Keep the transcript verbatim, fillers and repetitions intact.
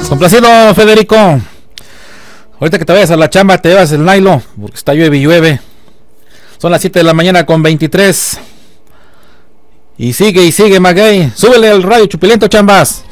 Complacido, Federico. Ahorita que te vayas a la chamba te llevas el nylon, porque está llueve y llueve. Son las siete de la mañana con veintitrés. Y sigue y sigue, Maguey. Súbele al radio Chupilento, chambas.